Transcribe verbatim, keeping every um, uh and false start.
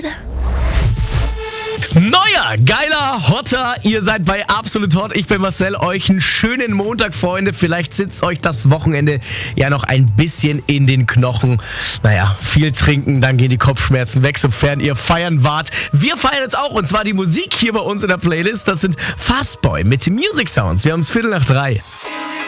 Neuer, geiler, hotter, ihr seid bei Absolut Hot, ich bin Marcel, euch einen schönen Montag, Freunde, vielleicht sitzt euch das Wochenende ja noch ein bisschen in den Knochen. Naja, viel trinken, dann gehen die Kopfschmerzen weg, sofern ihr feiern wart. Wir feiern jetzt auch, und zwar die Musik hier bei uns in der Playlist, das sind Fastboy mit Music Sounds, wir haben es Viertel nach drei.